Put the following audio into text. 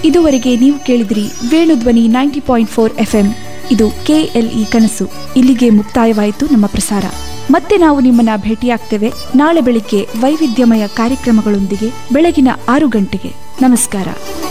ಇದುವರೆಗೆ ನೀವು ಕೇಳಿದ್ರಿ ವೇಣುಧ್ವನಿ 90.4 FM. ಇದು KLE ಕನಸು. ಇಲ್ಲಿಗೆ ಮುಕ್ತಾಯವಾಯಿತು ನಮ್ಮ ಪ್ರಸಾರ. ಮತ್ತೆ ನಾವು ನಿಮ್ಮನ್ನ ಭೇಟಿಯಾಗ್ತೇವೆ ನಾಳೆ ಬೆಳಿಗ್ಗೆ ವೈವಿಧ್ಯಮಯ ಕಾರ್ಯಕ್ರಮಗಳೊಂದಿಗೆ ಬೆಳಗಿನ 6 ಗಂಟೆಗೆ. ನಮಸ್ಕಾರ.